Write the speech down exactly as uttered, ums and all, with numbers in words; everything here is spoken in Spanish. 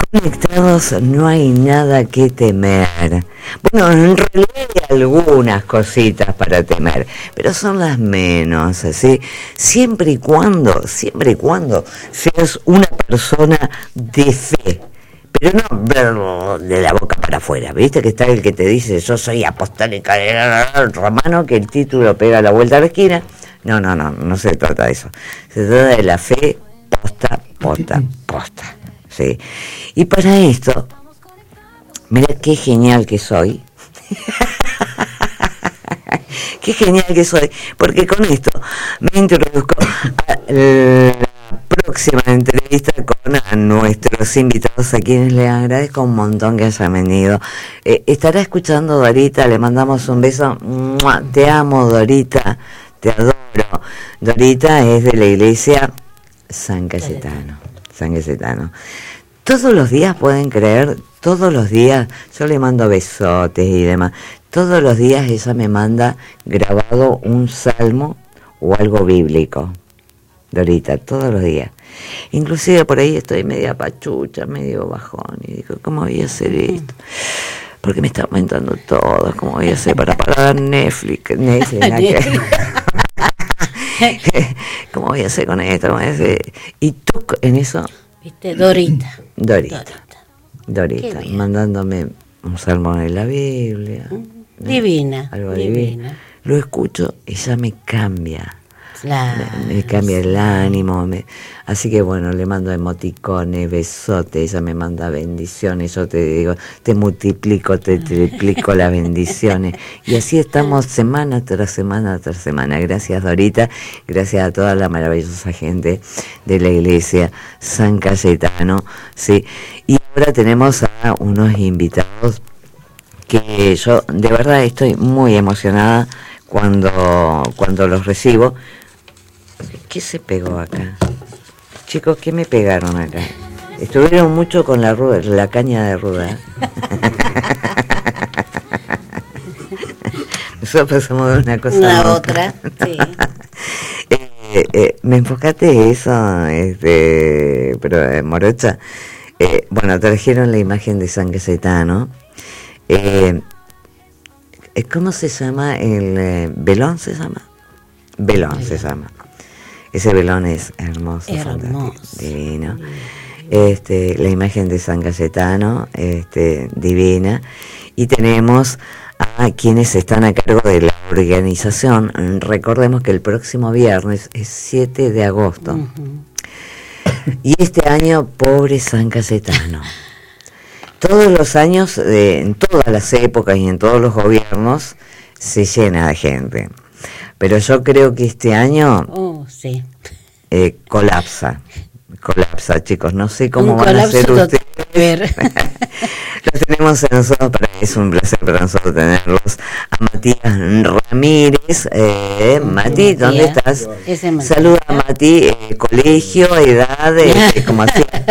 conectados no hay nada que temer. Bueno, en realidad hay algunas cositas para temer, pero son las menos, ¿sí? Siempre y cuando, siempre y cuando seas una persona de fe. Pero no de la boca para afuera, ¿viste? Que está el que te dice, yo soy apostólica romano, que el título pega la vuelta a la esquina. No, no, no, no se trata de eso. Se trata de la fe posta, posta, posta. ¿Sí? Y para esto, mirá qué genial que soy. Qué genial que soy, porque con esto me introduzco a la próxima entrevista con a nuestros invitados, a quienes les agradezco un montón que hayan venido. Eh, estará escuchando Dorita, le mandamos un beso. ¡Mua! Te amo, Dorita, te adoro. Dorita es de la iglesia San Cayetano. San Cayetano. Todos los días, pueden creer, todos los días, yo le mando besotes y demás, todos los días ella me manda grabado un salmo o algo bíblico, Dorita, todos los días. Inclusive por ahí estoy media pachucha, medio bajón, y digo, ¿cómo voy a hacer esto? Porque me está aumentando todo, ¿cómo voy a hacer para pagar Netflix? Netflix ¿Cómo voy a hacer con esto? ¿Cómo voy a hacer? Y tú en eso... ¿Viste? Dorita. Dorita. Dorita, Dorita mandándome un salmo de la Biblia. Divina. Algo divina. divino. Lo escucho y ya me cambia. Claro, me, me cambia el ánimo. Me, así que bueno, le mando emoticones, besotes, ella me manda bendiciones. Yo te digo, te multiplico, te triplico las bendiciones. Y así estamos semana tras semana tras semana. Gracias, Dorita. Gracias a toda la maravillosa gente de la iglesia San Cayetano. ¿Sí? Y ahora tenemos a unos invitados que yo de verdad estoy muy emocionada cuando, cuando los recibo. ¿Qué se pegó acá? Chicos, ¿qué me pegaron acá? Estuvieron mucho con la ruda, la caña de ruda. Nosotros pasamos de una cosa una a otra. otra sí. eh, eh, me enfocaste eso, este, pero eh, Morocha. Eh, bueno, trajeron la imagen de San Cayetano. Eh, ¿Cómo se llama? El eh, velón se llama. Velón sí. se llama. Ese velón es hermoso, hermoso. divino. Este, la imagen de San Cayetano, este, divina. Y tenemos a quienes están a cargo de la organización. Recordemos que el próximo viernes es siete de agosto. Uh-huh. Y este año, pobre San Cayetano. Todos los años, eh, en todas las épocas y en todos los gobiernos, se llena de gente. Pero yo creo que este año oh, sí. eh, colapsa. Colapsa, chicos. No sé cómo un van a hacer ustedes. Los tenemos a nosotros, para es un placer para nosotros tenerlos. A Matías Ramírez. Eh, Mati, ¿dónde estás? Saluda a Mati, eh, colegio, edad, eh, como así.